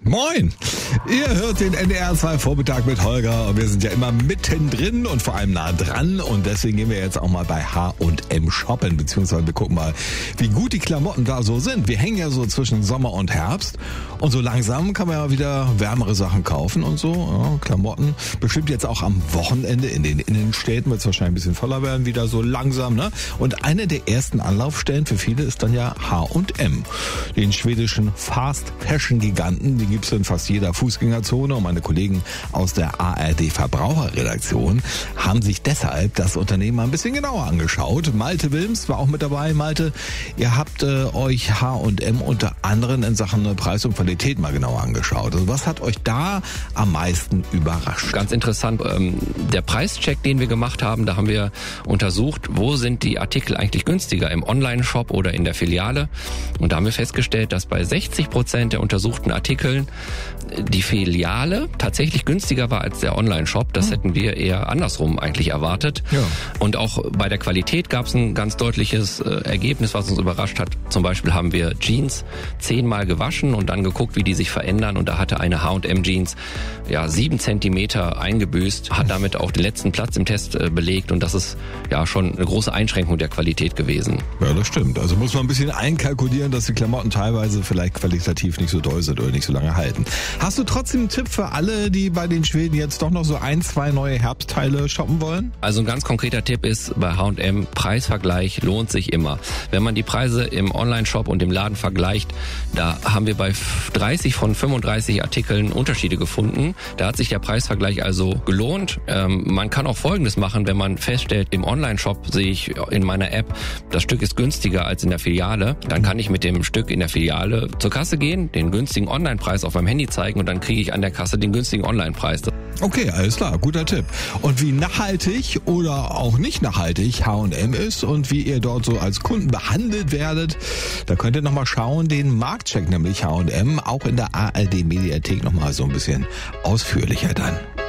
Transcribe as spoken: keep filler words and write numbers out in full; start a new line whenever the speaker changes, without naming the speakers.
Moin! Ihr hört den N D R zwei Vormittag mit Holger und wir sind ja immer mittendrin und vor allem nah dran und deswegen gehen wir jetzt auch mal bei H und M shoppen, beziehungsweise wir gucken mal, wie gut die Klamotten da so sind. Wir hängen ja so zwischen Sommer und Herbst und so langsam kann man ja wieder wärmere Sachen kaufen und so, ja, Klamotten. Bestimmt jetzt auch am Wochenende in den Innenstädten wird es wahrscheinlich ein bisschen voller werden, wieder so langsam, ne? Und eine der ersten Anlaufstellen für viele ist dann ja H und M, den schwedischen Fast-Fashion-Giganten, die gibt's in fast jeder Fußgängerzone und meine Kollegen aus der A R D Verbraucherredaktion haben sich deshalb das Unternehmen mal ein bisschen genauer angeschaut. Malte Wilms war auch mit dabei. Malte, ihr habt äh, euch H und M unter anderem in Sachen Preis und Qualität mal genauer angeschaut. Also was hat euch da am meisten überrascht?
Ganz interessant, ähm, der Preischeck, den wir gemacht haben, da haben wir untersucht, wo sind die Artikel eigentlich günstiger, im Online-Shop oder in der Filiale. Und da haben wir festgestellt, dass bei sechzig Prozent der untersuchten Artikeln die Filiale tatsächlich günstiger war als der Online-Shop. Das hätten wir eher andersrum eigentlich erwartet.
Ja.
Und auch bei der Qualität gab es ein ganz deutliches äh, Ergebnis, was uns überrascht hat. Zum Beispiel haben wir Jeans zehnmal gewaschen und dann geguckt, wie die sich verändern. Und da hatte eine H und M Jeans ja sieben Zentimeter eingebüßt, hat damit auch den letzten Platz im Test äh, belegt. Und das ist ja schon eine große Einschränkung der Qualität gewesen.
Ja, das stimmt. Also muss man ein bisschen einkalkulieren, dass die Klamotten teilweise vielleicht qualitativ nicht so doll sind oder nicht so lange halten. Hast du trotzdem einen Tipp für alle, die bei den Schweden jetzt doch noch so ein, zwei neue Herbstteile shoppen wollen?
Also ein ganz konkreter Tipp ist bei H und M, Preisvergleich lohnt sich immer. Wenn man die Preise im Online-Shop und im Laden vergleicht, da haben wir bei dreißig von fünfunddreißig Artikeln Unterschiede gefunden. Da hat sich der Preisvergleich also gelohnt. Ähm, man kann auch Folgendes machen, wenn man feststellt, im Online-Shop sehe ich in meiner App, das Stück ist günstiger als in der Filiale, dann kann ich mit dem Stück in der Filiale zur Kasse gehen, den günstigen Online-Preis auf meinem Handy zeigen und dann kriege ich an der Kasse den günstigen Online-Preis.
Okay, alles klar, guter Tipp. Und wie nachhaltig oder auch nicht nachhaltig H und M ist und wie ihr dort so als Kunden behandelt werdet, da könnt ihr nochmal schauen, den Marktcheck nämlich H und M, auch in der A R D Mediathek nochmal so ein bisschen ausführlicher dann.